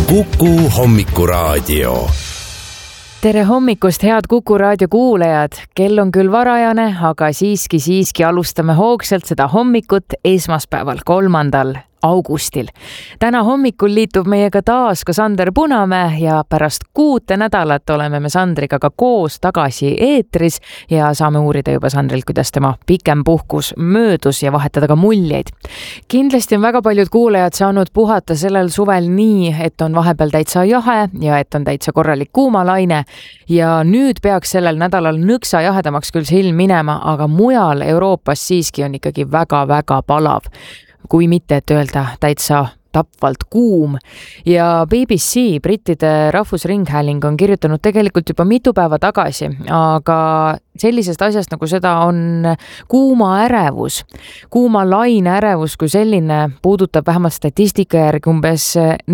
Kuku hommikuraadio. Tere hommikust, head Kuku raadio kuulajad. Kell on küll varajane, aga siiski alustame hoogsalt seda hommikut esmaspäeval 3. augustil. Täna hommikul liitub meiega taas ka Sander Punamäe ja pärast 6 nädalat oleme me Sandriga ka koos tagasi eetris ja saame uurida juba Sandrilt, kuidas tema pikem puhkus möödus ja vahetada ka muljeid. Kindlasti on väga paljud kuulajad saanud puhata sellel suvel nii, et on vahepeal täitsa jahe ja et on täitsa korralik kuumalaine ja nüüd peaks sellel nädalal nõksa jahedamaks küll see ilm minema, aga mujal Euroopas siiski on ikkagi väga palav. Kui mitte, et öelda täitsa tapvalt kuum. Ja BBC, brittide rahvusringhääling, on kirjutanud tegelikult juba mitu päeva tagasi, aga sellisest asjast nagu seda on kuumaärevus. Kuumalaine ärevus kui selline puudutab vähemalt statistika järgi umbes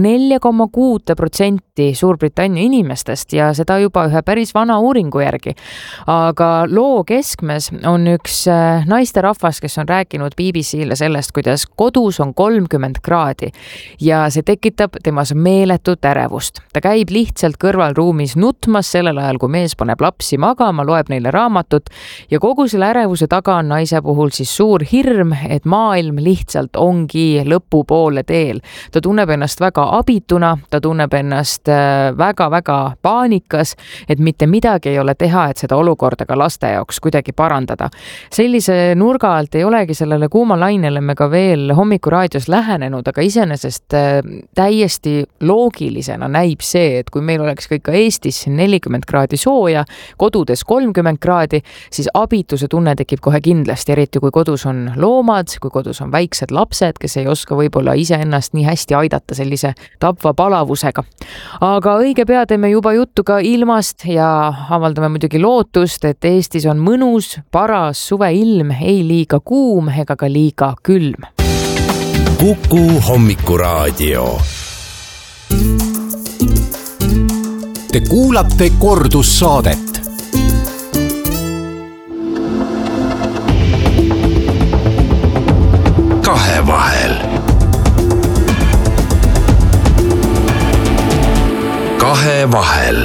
4,6% Suurbritannia inimestest ja seda juba ühe päris vana uuringu järgi. Aga loo keskmes on üks naisterahvas, kes on rääkinud BBC-le sellest, kuidas kodus on 30 kraadi ja see tekitab temas meeletut ärevust. Ta käib lihtsalt kõrvalruumis nutmas sellel ajal, kui mees paneb lapsi magama, loeb neile raamatut ja kogu selle ärevuse taga on naise puhul siis suur hirm, et maailm lihtsalt ongi lõpupoole teel. Ta tunneb ennast väga abituna, ta tunneb ennast väga paanikas, et mitte midagi ei ole teha, et seda olukorda ka laste jaoks kuidagi parandada. Sellise nurga alt ei olegi sellele kuumalainele me ka veel hommikuraadios lähenenud, aga iseenesest täiesti loogilisena näib see, et kui meil oleks ka Eestis 40 kraadi sooja, kodudes 30 kraadi, siis abituse tunne tekib kohe kindlasti, eriti kui kodus on loomad, kui kodus on väiksed lapsed, kes ei oska võib-olla iseennast nii hästi aidata sellise tapva palavusega. Aga õige pea teeme juba juttu ka ilmast ja avaldame muidugi lootust, et Eestis on mõnus, paras suveilm, ei liiga kuum ega ka liiga külm. Kuku hommikuraadio. Te kuulate kordussaadet. Kahevahel. Kahevahel.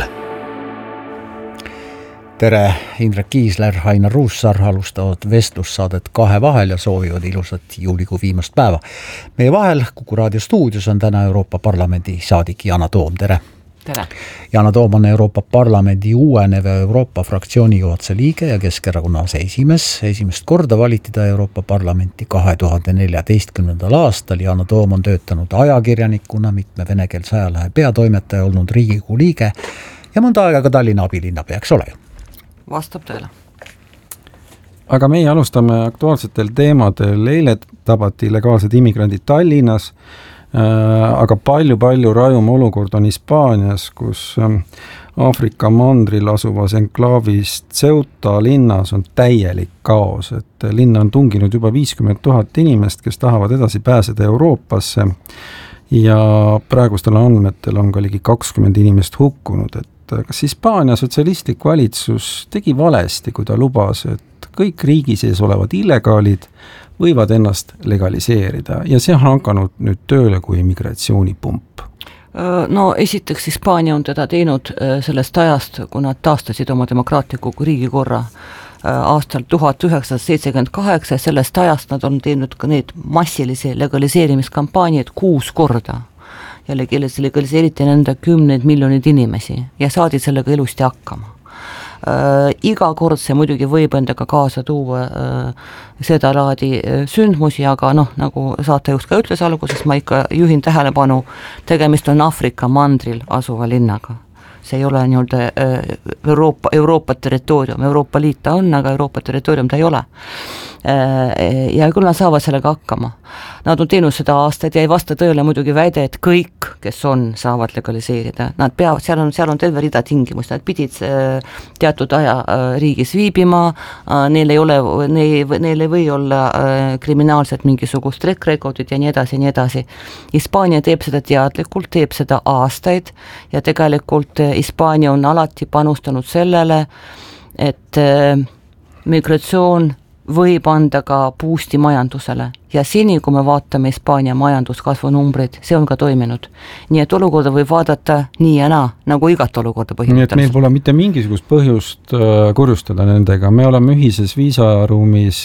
Tere, Indrek Kiisler, Ainar Ruussaar alustavad vestlussaadet Kahevahel ja soovivad ilusat juulikuu viimast päeva. Meie vahel Kuku raadio stuudios on täna Euroopa Parlamendi saadik Yana Toom, tere! Tere! Yana Toom on Euroopa Parlamendi uueneva Euroopa fraktsiooni juhatuse liige ja Keskerakonna aseesimees. Esimest korda valiti ta Euroopa Parlamenti 2014. aastal. Yana Toom on töötanud ajakirjanikuna, mitme venekeelse ajalehe peatoimetaja, olnud Riigikogu liige ja mõnda aega ka Tallinna abilinnapeaks, ole ju? Vastab tõele. Aga meie alustame aktuaalsetel teemadel. Eile tabati illegaalsed immigrandid Tallinnas, aga palju rajum olukord on Hispaanias, kus Aafrika mandril asuvas enklaavis Ceuta linnas on täielik kaos, et linna on tunginud juba 50 000 inimest, kes tahavad edasi pääseda Euroopasse ja praegustel andmetel on ka ligi 20 inimest hukkunud, et kas Hispaania sotsialistlik valitsus tegi valesti, kui ta lubas, et kõik riigi sees olevad illegaalid võivad ennast legaliseerida ja see on hakanud nüüd tööle kui migratsioonipump? No esiteks Hispaania on teda teinud sellest ajast, kui nad taastasid oma demokraatliku riigikorra aastal 1978, sellest ajast nad on teinud ka neid massilisi legaliseerimiskampaaniaid 6 korda. Ja legaliseeriti nende 10 miljonid inimesi ja saadi sellega ilusti hakkama. Iga kord see muidugi võib endaga kaasa tuua seda laadi sündmusi, aga nagu saatejuht ka ütles alguses, ma ikka juhin tähelepanu, tegemist on Aafrika mandril asuva linnaga. See ei ole Euroopa territoorium, Euroopa Liit ta on, aga Euroopa territoorium ta ei ole. Ja küll nad saavad sellega hakkama. Nad on teinud seda aastaid ja ei vasta tõele muidugi väide, et kõik, kes on, saavad legaliseerida. Nad peavad, seal on terve rida tingimus, nad pidid teatud aja riigis viibima, neil ei või olla kriminaalselt mingisugust rekordit ja nii edasi. Hispaania teeb seda teadlikult, teeb seda aastaid ja tegelikult Hispaania on alati panustanud sellele, et migratsioon võib anda ka boost'i majandusele ja seni, kui me vaatame Hispaania majanduskasvu numbreid, see on ka toiminud. Nii et olukorda võib vaadata nii ja naa, nagu igat olukorda põhimõtteliselt. Nii et meil pole mitte mingisugust põhjust kurjustada nendega, me oleme ühises viisaruumis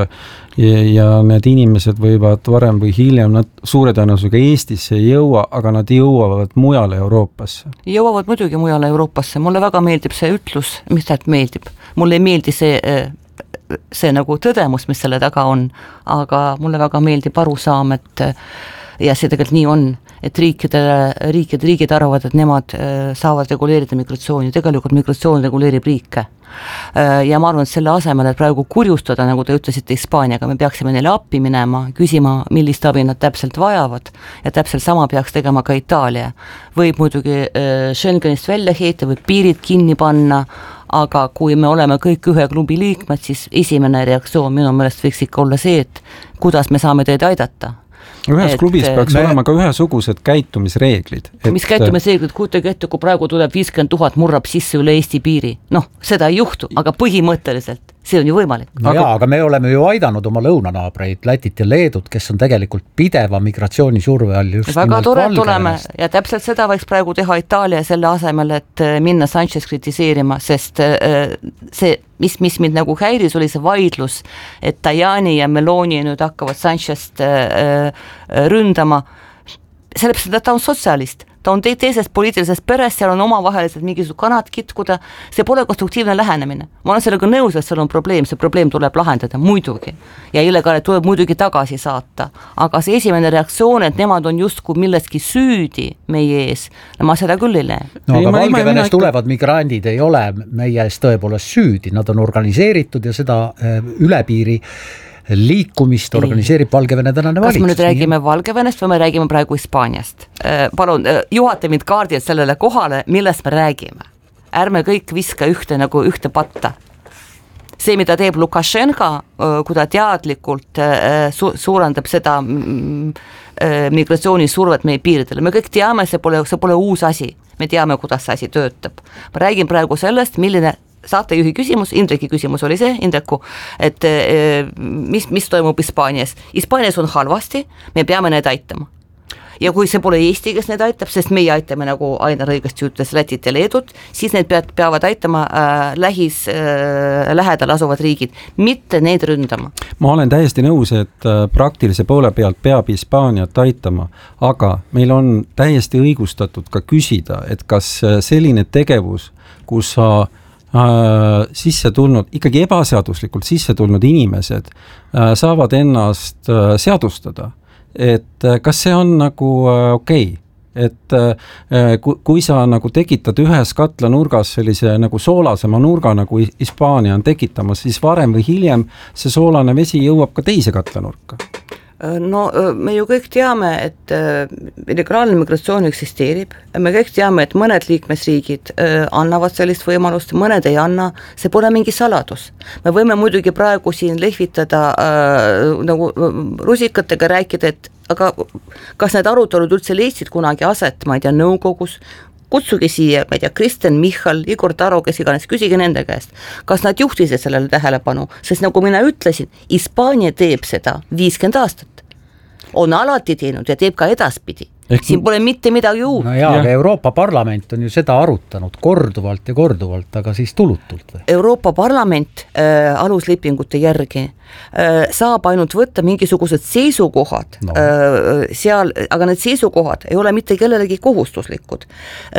ja need inimesed võivad varem või hiljem, nad suure tõenäosusega Eestisse ei jõua, aga nad jõuavad mujale Euroopasse. Jõuavad muidugi mujale Euroopasse, mulle väga meeldib see ütlus, mis tähendab meeldib, mulle ei meeldi see nagu tõdemus, mis selle taga on, aga mulle väga meeldib arusaam, et ja see tegelikult nii on, et riigid arvavad, et nemad saavad reguleerida migratsiooni, tegelikult migratsioon reguleerib riike. Ja ma arvan, et selle asemel, et praegu kurjustada, nagu te ütlesite Hispaaniaga, me peaksime neile appi minema, küsima, millist abi nad täpselt vajavad ja täpselt sama peaks tegema ka Itaalia. Võib muidugi Schengenist välja heita või piirid kinni panna, aga kui me oleme kõik ühe klubi liikmed, siis esimene reaktsioon minu meelest võiks ikka olla see, et kuidas me saame teid aidata. Ühes klubis peaks olema ka ühesugused käitumisreeglid. Mis käitumisreeglid, kujutage ette, kui praegu tuleb 50 000 murrab sisse üle Eesti piiri. Noh, seda ei juhtu, aga põhimõtteliselt see on ju võimalik. No aga me oleme ju aidanud oma lõunanaabreid, Lätit ja Leedut, kes on tegelikult pideva migratsioonisurve all just väga tore tuleme ja täpselt seda võiks praegu teha Itaalia selle asemel, et minna Sanchez kritiseerima, sest see, mis mind nagu häiris, oli see vaidlus, et Tajani ja Meloni nüüd hakkavad Sanchez't ründama, sellepärast, et ta on sotsialist. Ta on teisest poliitilisest perest, seal on omavahelised mingisugused kanad kitkuda, see pole konstruktiivne lähenemine. Ma olen sellega nõus, et seal on probleem, see probleem tuleb lahendada muidugi ja illegaalid tuleb muidugi tagasi saata, aga see esimene reaktsioon, et nemad on justkui millestki süüdi meie ees, ma seda küll ei näe. No aga Valgevenest tulevad migrandid ei ole meie ees tõepoolest süüdi, nad on organiseeritud ja seda üle piiri liikumist organiseerib Valgevene tänane valitsus. Kas me nüüd räägime Valgevenest või me räägime praegu Hispaaniast? Palun, juhata mind kaardilt sellele kohale, millest me räägime. Ärme kõik viska ühte patta. See, mida teeb Lukašenka, kui ta teadlikult suurendab seda migratsioonisurvet meie piiridele, me kõik teame, see pole uus asi. Me teame, kuidas see asi töötab. Ma räägin praegu sellest, milline saatejuhi küsimus, Indreki küsimus oli see, Indreku, et mis toimub Hispaanias. Hispaanias on halvasti, me peame need aitama. Ja kui see pole Eesti, kes need aitab, sest meie aitame, nagu Ainar õigesti ütles, Lätit ja Leedut, siis need peavad aitama lähedal asuvad riigid, mitte need ründama. Ma olen täiesti nõus, et praktilise poole pealt peab Hispaaniat aitama, aga meil on täiesti õigustatud ka küsida, et kas selline tegevus, kus sa sisse tulnud, ikkagi ebaseaduslikult sisse tulnud inimesed saavad ennast seadustada, et kas see on nagu okei? Et kui sa nagu tekitad ühes katlanurgas sellise nagu soolasema nurga, nagu Hispaania on tekitamas, siis varem või hiljem see soolane vesi jõuab ka teise katlanurka. No me ju kõik teame, et illegaalne migratsioon eksisteerib, me kõik teame, et mõned liikmesriigid annavad sellist võimalust, mõned ei anna, see pole mingi saladus. Me võime muidugi praegu siin lehvitada nagu rusikatega rääkida, et aga kas need arutelud üldse leidsid kunagi aset, ma ei tea, nõukogus, kutsuge siia, ma ei tea, Kristen Michal, Igor Taro, kes iganes, küsige nende käest, kas nad juhtisid sellele tähelepanu, sest nagu mina ütlesin, Hispaania teeb seda 50 aastat, on alati teinud ja teeb ka edaspidi. Siin pole mitte midagi uut. No jaa, aga Euroopa Parlament on ju seda arutanud korduvalt ja korduvalt, aga siis tulutult. Euroopa Parlament aluslepingute järgi saab ainult võtta mingisugused seisukohad seal, aga need seisukohad ei ole mitte kellelegi kohustuslikud.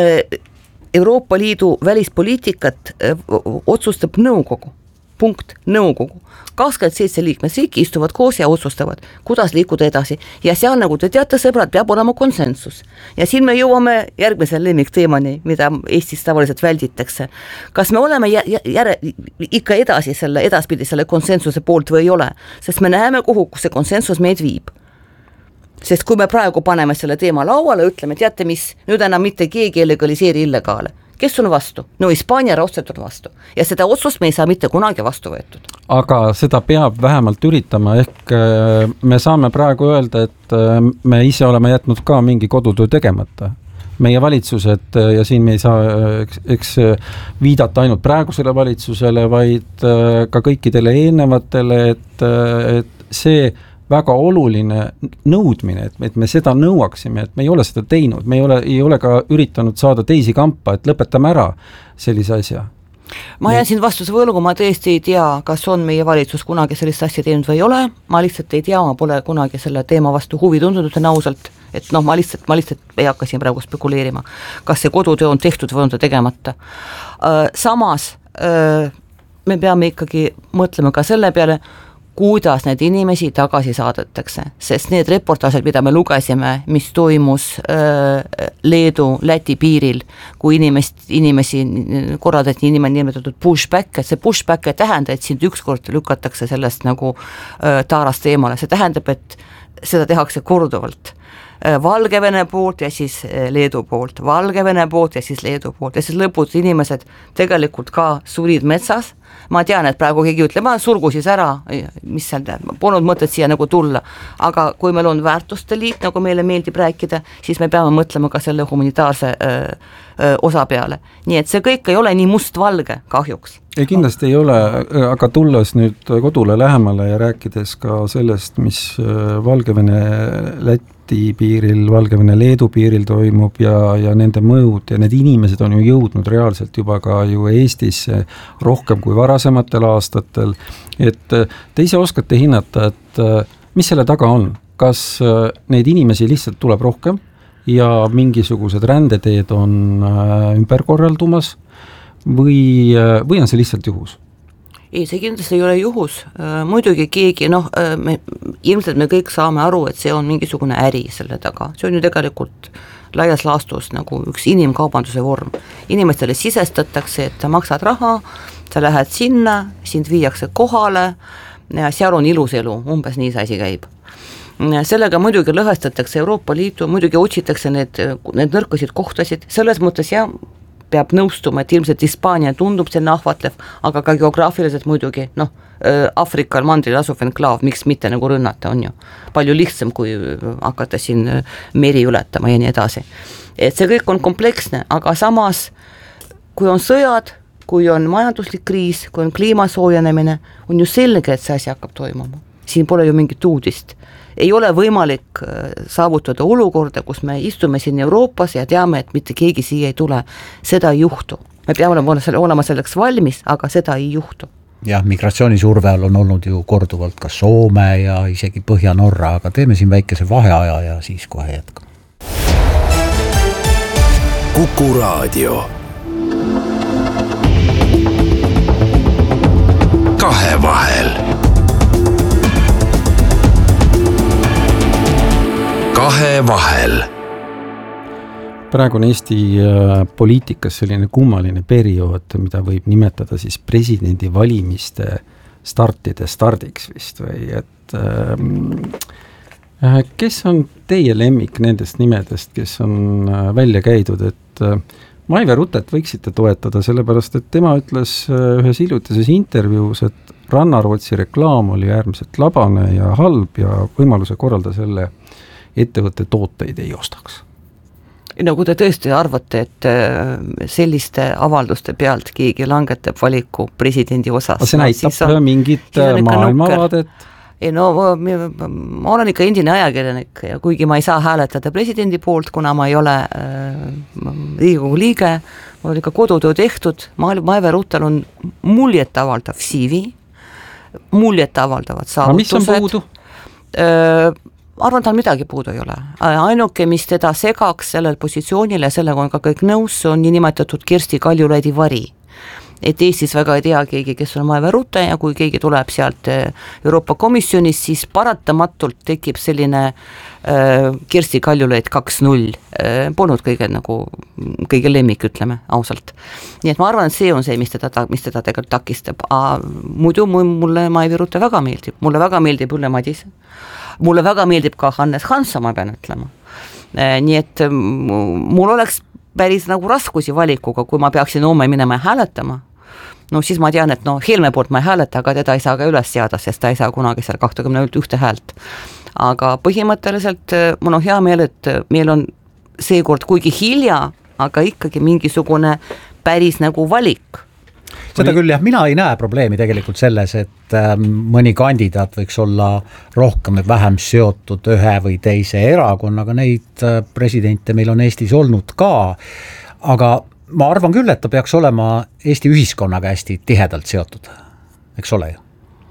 Euroopa Liidu välispoliitikat otsustab nõukogu. Punkt, nõukogu. 27 liikmesriiki istuvad koos ja otsustavad, kuidas liikuda edasi. Ja seal, nagu te teate, sõbrad, peab olema konsensus. Ja siin me jõuame järgmise lemmikteemani, mida Eestis tavaliselt välditakse. Kas me oleme ikka edaspidi selle konsensuse poolt või ei ole? Sest me näeme, kuhu see konsensus meid viib. Sest kui me praegu paneme selle teema lauale, ütleme, teate mis, nüüd enam mitte keegi legaliseeri illegaale. Kes on vastu? No Hispaania raudselt on vastu. Ja seda otsust me ei saa mitte kunagi vastu võetud. Aga seda peab vähemalt üritama, ehk me saame praegu öelda, et me ise oleme jätnud ka mingi kodutöö tegemata. meie valitsused ja siin me ei saa eks viidata ainult praegusele valitsusele, vaid ka kõikidele eelnevatele, et see väga oluline nõudmine, et me seda nõuaksime, et me ei ole seda teinud, me ei ole ka üritanud saada teisi kampa, et lõpetame ära sellise asja. Ma jään siin vastuse võlgu, ma tõesti ei tea, kas on meie valitsus kunagi sellist asja teinud või ei ole, ma lihtsalt ei tea, ma pole kunagi selle teema vastu huvi tundunud ausalt, et ma lihtsalt ei hakka siin praegu spekuleerima, kas see kodutöö on tehtud või on ta tegemata. Samas me peame ikkagi mõtlema ka selle peale, kuidas need inimesi tagasi saadetakse, sest need reportaažid, mida me lugesime, mis toimus Leedu-Läti piiril, kui inimesi korraldati nimetatud pushback, et see pushback ei tähenda, et sind ükskord lükatakse sellest nagu taarast eemale, see tähendab, et seda tehakse korduvalt. Valgevene poolt ja siis Leedu poolt, Valgevene poolt ja siis Leedu poolt ja siis lõpus inimesed tegelikult ka surid metsas. Ma tean, et praegu keegi ütleb, ma surgu siis ära, mis seal polnud mõtet siia nagu tulla, aga kui meil on väärtuste liit, nagu meile meeldib rääkida, siis me peame mõtlema ka selle humanitaarse osa peale. Nii et see kõik ei ole nii must-valge kahjuks. Ei, kindlasti ei ole, aga tulles nüüd kodule lähemale ja rääkides ka sellest, mis Valgevene-Läti piiril, Valgevene-Leedu piiril toimub ja nende mõjud ja need inimesed on ju jõudnud reaalselt juba ka ju Eestisse rohkem kui varasematel aastatel, et te ise oskate hinnata, et mis selle taga on? Kas neid inimesi lihtsalt tuleb rohkem ja mingisugused rändeteed on ümber korraldumas või on see lihtsalt juhus? Ei, see kindlasti ei ole juhus, muidugi keegi, ilmselt me kõik saame aru, et see on mingisugune äri selle taga, see on ju tegelikult laias laastus nagu üks inimkaubanduse vorm. Inimestele sisestatakse, et sa maksad raha, sa lähed sinna, sind viiakse kohale ja seal on ilus elu, umbes nii see asi käib. Sellega muidugi lõhestatakse Euroopa Liitu, muidugi otsitakse need nõrkasid kohtasid, selles mõttes peab nõustuma, et ilmselt Hispaania tundub see ahvatlev, aga ka geograafiliselt muidugi, Afrikal mandril asuv enklaav, miks mitte nagu rünnata, on ju palju lihtsam, kui hakata siin meri ületama ja nii edasi. Et see kõik on kompleksne, aga samas, kui on sõjad, kui on majanduslik kriis, kui on kliima soojenemine, on ju selge, et see asi hakkab toimuma. Siin pole ju mingit uudist. Ei ole võimalik saavutada olukorda, kus me istume siin Euroopas ja teame, et mitte keegi siia ei tule. Seda ei juhtu. Me peame olema selleks valmis, aga seda ei juhtu. Jah, migratsioonisurve on olnud ju korduvalt ka Soome ja isegi Põhja-Norra, aga teeme siin väikese vaheaja ja siis kohe jätkame. Kuku Raadio. Kahevahel. Kahevahel. Praegu on Eesti poliitikas selline kummaline periood, mida võib nimetada siis presidendi valimiste stardiks vist või, et kes on teie lemmik nendest nimedest, kes on välja käidud, et Maive Rutet võiksite toetada, sellepärast et tema ütles ühes hiljutises intervjuus, et Rannarootsi reklaam oli äärmiselt labane ja halb ja võimaluse korralda selle ettevõtte tooteid ei ostaks. No kui te tõesti arvate, et selliste avalduste pealt keegi langetab valiku presidendi osas. See näitab mingit maailmavaadet. Ei, ma olen ikka endine ajakirjanik ja kuigi ma ei saa hääletada presidendi poolt, kuna ma ei ole Riigikogu liige, mul on ikka kodutöö tehtud, Maive Rutel on muljetavaldav CV, muljetavaldavad saavutused. Mis on puudu? Arvan, tal midagi puudu ei ole. Ainuke, mis teda segaks sellel positsioonil ja sellega on ka kõik nõus, on nii nimetatud Kersti Kaljulaidi vari. Et Eestis väga ei tea keegi, kes on Maive Rute ja kui keegi tuleb sealt Euroopa Komisjonis, siis paratamatult tekib selline Kersti Kaljulaid 2.0. Polnud kõige lemmik, ütleme, ausalt. Nii et ma arvan, et see on see, mis teda tegelikult takistab. Muidu mulle Maive Rute väga meeldib. Mulle väga meeldib Ülle Madise. Mulle väga meeldib ka Hannes Hansson, ma pean ütlema. Nii et mul oleks päris nagu raskusi valikuga, kui ma peaksin homme minema ja hääletama. Siis ma tean, et Helme poolt ma ei hääleta, aga teda ei saa ka üles seada, sest ta ei saa kunagi seal 21 häält. Aga põhimõtteliselt mul on hea meel, et meil on seekord kuigi hilja, aga ikkagi mingisugune päris nagu valik. Seda küll jah, mina ei näe probleemi tegelikult selles, et mõni kandidaat võiks olla rohkem või vähem seotud ühe või teise erakonnaga, neid presidente meil on Eestis olnud ka, aga ma arvan küll, et ta peaks olema Eesti ühiskonnaga hästi tihedalt seotud, eks ole ju?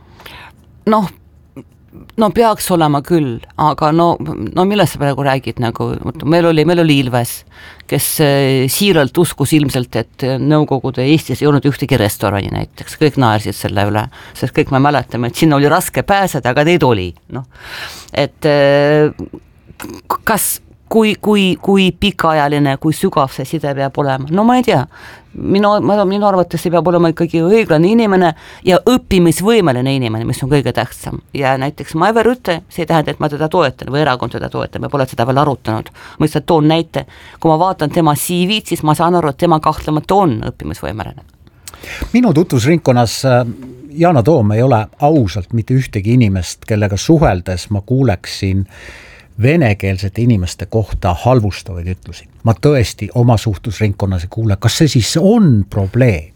No peaks olema küll, aga no millest sa praegu räägid, nagu meil oli Ilves, kes siiralt uskus ilmselt, et Nõukogude Eestis ei olnud ühtegi restorani näiteks, kõik naersid selle üle, sest kõik me mäletame, et sinna oli raske pääseda, aga neid oli, et kas kui pikaajaline, kui sügav see side peab olema, no ma ei tea, minu arvates see peab olema ikkagi õiglane inimene ja õppimisvõimeline inimene, mis on kõige tähtsam. Ja näiteks Aivar Rütte, see ei tähenda, et ma teda toetan või erakond teda toetan, me pole seda veel arutanud. Ma lihtsalt toon näite, kui ma vaatan tema CV-d, siis ma saan aru, et tema kahtlemata on õppimisvõimeline. Minu tutvusringkonnas Yana Toom ei ole ausalt mitte ühtegi inimest, kellega suheldes ma kuuleksin venekeelsete inimeste kohta halvustavaid ütlusi. Ma tõesti oma suhtlusringkonnas ei kuule, kas see siis on probleem?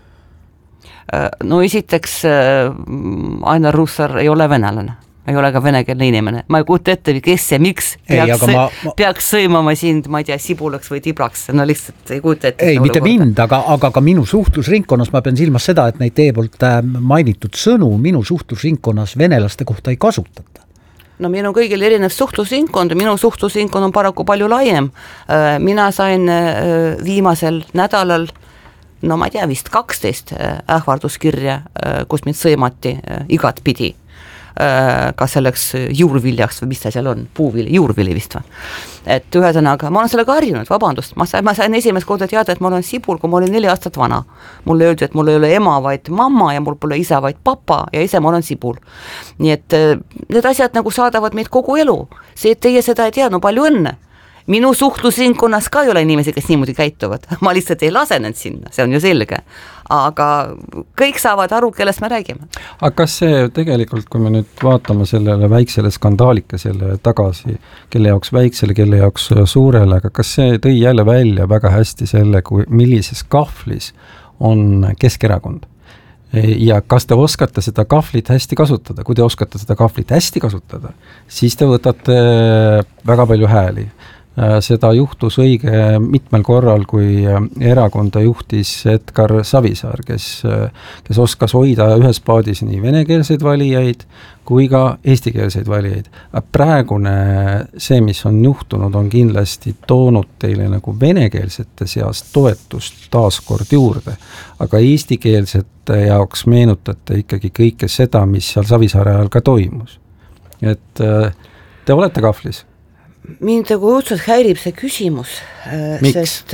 No esiteks Ainar Russar ei ole venelane, ei ole ka venekeelne inimene. Ma ei kuuta ette, kes ja miks peaks sõimama sind, ma ei tea, sibulaks või tibraks. No lihtsalt ei kuuta ette. Ei, mitte mind, aga ka minu suhtlusringkonnas ma pean silmas seda, et neid teie poolt mainitud sõnu minu suhtlusringkonnas venelaste kohta ei kasutata. No meil on kõigil erinev suhtlusringkond, minu suhtlusringkond on paraku palju laiem. Mina sain viimasel nädalal, no ma ei tea, vist 12 ähvarduskirja, kus mind sõimati igat pidi. Ka selleks juurviljaks või mis ta seal on, puuvili, juurvili vist või. Et ühesõnaga, ma olen sellega harjunud, vabandust, ma sain esimest korda teada, et ma olen sibul, kui ma olin 4 aastat vana. Mulle öeldi, et mul ei ole ema, vaid mamma ja mul pole isa, vaid papa ja ise ma olen sibul. Nii et need asjad nagu saadavad meid kogu elu. See, et teie seda ei tea, no palju õnne. Minu suhtlusringkonnas ka ei ole inimesi, kes niimoodi käituvad. Ma lihtsalt ei lase need sinna, see on ju selge. Aga kõik saavad aru, kellest me räägime. Aga kas see tegelikult, kui me nüüd vaatame sellele väiksele skandaalikesele tagasi, kelle jaoks väiksele, kelle jaoks suurele, aga kas see tõi jälle välja väga hästi selle, millises kahvlis on Keskerakond? Ja kas te oskate seda kahvlit hästi kasutada? Kui te oskate seda kahvlit hästi kasutada, siis te võtate väga palju hääli. Seda juhtus õige mitmel korral, kui erakonda juhtis Edgar Savisaar, kes oskas hoida ühes paadis nii venekeelseid valijaid kui ka eestikeelseid valijaid. Praegune see, mis on juhtunud, on kindlasti toonud teile nagu venekeelsete seas toetust taaskord juurde, aga eestikeelsete jaoks meenutate ikkagi kõike seda, mis seal Savisaare ajal ka toimus. Et te olete kahvlis? Mind nagu õudselt häirib see küsimus, sest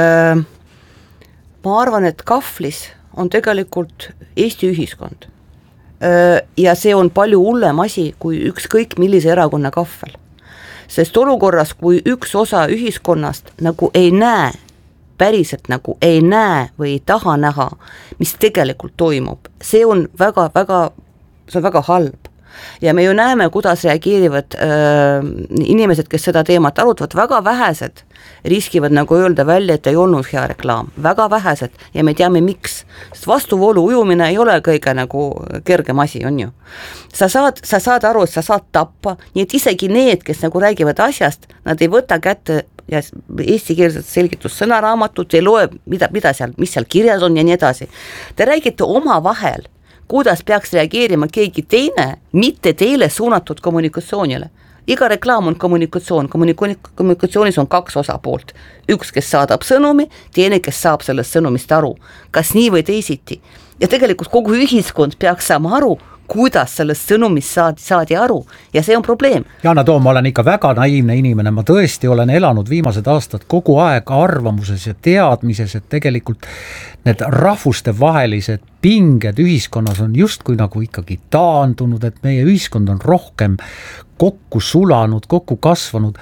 ma arvan, et kahvlis on tegelikult Eesti ühiskond ja see on palju hullem asi kui ükskõik millise erakonna kahvel, sest olukorras, kui üks osa ühiskonnast nagu ei näe, päriselt nagu ei näe või ei taha näha, mis tegelikult toimub, see on väga halb. Ja me ju näeme, kuidas reageerivad inimesed, kes seda teemat arutavad, väga vähesed riskivad nagu öelda välja, et ei olnud hea reklaam, väga vähesed ja me teame miks, sest vastuvoolu ujumine ei ole kõige nagu kergem asi, on ju. Sa saad aru, et sa saad tappa, nii et isegi need, kes nagu räägivad asjast, nad ei võta kätte ja eestikeelset selgitussõnaraamatut, ei loe, mis seal kirjas on ja nii edasi. Te räägite oma vahel, kuidas peaks reageerima keegi teine, mitte teile suunatud kommunikatsioonile. Iga reklaam on kommunikatsioon, kommunikatsioonis on 2 osapoolt. Üks, kes saadab sõnumi, teine, kes saab sellest sõnumist aru. Kas nii või teisiti? Ja tegelikult kogu ühiskond peaks saama aru, kuidas sellest sõnumist saadi aru ja see on probleem. Yana Toom, ma olen ikka väga naiivne inimene, ma tõesti olen elanud viimased aastad kogu aeg arvamuses ja teadmises, et tegelikult need rahvuste vahelised pinged ühiskonnas on justkui nagu ikkagi taandunud, et meie ühiskond on rohkem kokku sulanud, kokku kasvanud.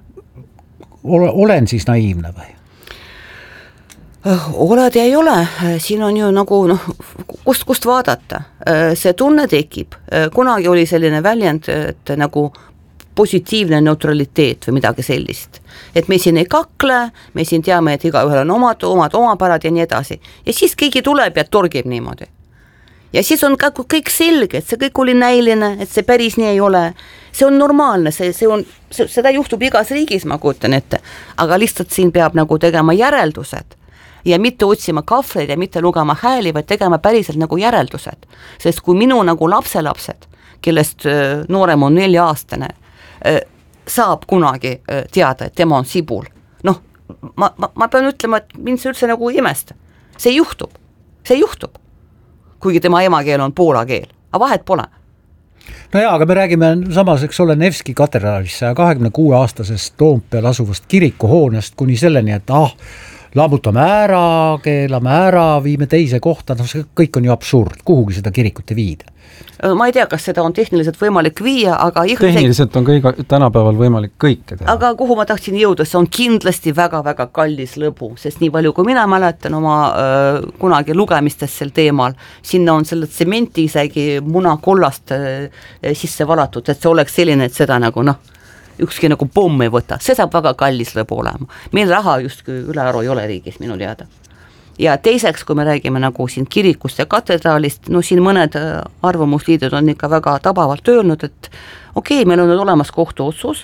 Olen siis naiivne või? Oled ja ei ole, siin on ju nagu, kust vaadata, see tunne tekib, kunagi oli selline väljend, et nagu positiivne neutraliteet või midagi sellist. Et me siin ei kakle, me siin teame, et igaühel on omad omapärad ja nii edasi. Ja siis keegi tuleb ja torgib niimoodi. Ja siis on kõik selge, et see kõik oli näiline, et see päris nii ei ole. See on normaalne, seda juhtub igas riigis, ma kujutan ette. Aga lihtsalt siin peab nagu tegema järeldused ja mitte otsima kahvleid ja mitte lugema hääli, vaid tegema päriselt nagu järeldused. Sest kui minu nagu lapselapsed, kellest noorem on 4-aastane, saab kunagi teada, et tema on sibul. Noh, ma pean ütlema, et mind see üldse nagu imesta. See juhtub. Kuigi tema emakeel on poola keel, aga vahet pole. No jaa, aga me räägime samas, eks ole, Nevski katedraalist 26-aastasest Toompeal asuvast kirikuhoonest kuni selleni, et lammutame ära, keelame ära, viime teise kohta, see kõik on ju absurd, kuhugi seda kirikut ei viida. Ma ei tea, kas seda on tehniliselt võimalik viia, aga tehniliselt on tänapäeval võimalik kõike teha. Aga kuhu ma tahtsin jõuda, see on kindlasti väga-väga kallis lõbu, sest nii palju, kui mina mäletan oma kunagi lugemistest sel teemal, sinna on selle tsementi isegi munakollast sisse valatud, et see oleks selline, et seda nagu ükski nagu pomm ei võta, see saab väga kallis lõbu olema. Meil raha justkui ülearu ei ole riigis minu teada. Ja teiseks, kui me räägime nagu siin kirikust ja katedraalist, siin mõned arvamusliidud on ikka väga tabavalt öelnud, et okei, meil on nüüd olemas kohtuotsus,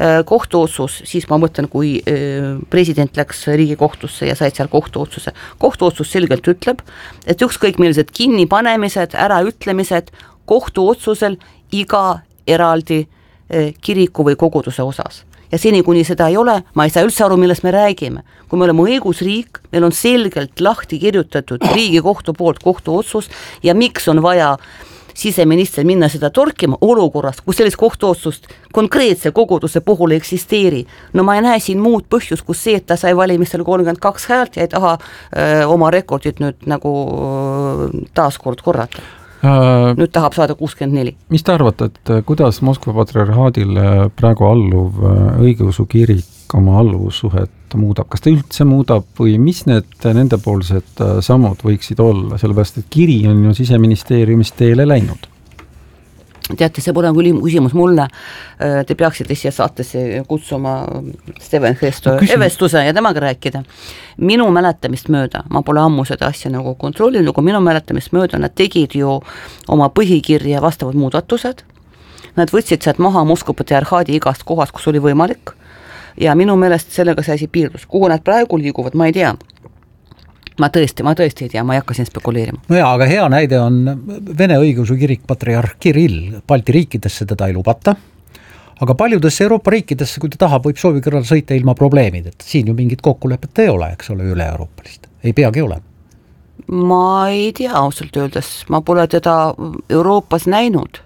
siis ma mõtlen, kui president läks Riigikohtusse ja said seal kohtuotsus selgelt ütleb, et ükskõik millised kinnipanemised, äraütlemised kohtuotsusel iga eraldi kiriku või koguduse osas. Ja seni, kuni seda ei ole, ma ei saa üldse aru, millest me räägime. Kui me oleme õigusriik, meil on selgelt lahti kirjutatud Riigikohtu poolt kohtuotsus ja miks on vaja siseministril minna seda torkima olukorras, kus sellist kohtuotsust konkreetse koguduse puhul ei eksisteeri. No ma ei näe siin muud põhjus, kus see, et ta sai valimistel 32 häält ja ei taha oma rekordit nüüd nagu taaskord korrata. Nüüd tahab saada 64. Mis te arvate, et kuidas Moskva patriarhaadile praegu alluv õigeusu kirik oma alluvussuhet muudab? Kas ta üldse muudab või mis need nendepoolsed sammud võiksid olla? Sellepärast, et kiri on ju siseministeeriumist teele läinud. Teate, see pole küsimus mulle, te peaksite siia saatesse kutsuma Steven Hesto Evestuse ja temaga rääkida. Minu mäletamist mööda, ma pole ammu seda asja nagu kontrollinud, kui minu mäletamist mööda nad tegid ju oma põhikirja vastavad muudatused, nad võtsid sealt maha Moskva patriarhaadi igast kohast, kus oli võimalik ja minu meelest sellega see asi piirdus. Kuhu nad praegu liiguvad, ma ei tea. Ma tõesti ei tea, ma ei hakka siin spekuleerima. No jaa, aga hea näide on Vene õigeusu kirik patriarh Kirill. Balti riikidesse teda ei lubata, aga paljudesse Euroopa riikidesse, kui ta tahab, võib soovi kõrval sõita ilma probleemid, et siin ju mingit kokkulepet ei ole, eks ole, üle Euroopalist. Ei peagi olema. Ma ei tea ausalt öeldes, ma pole teda Euroopas näinud.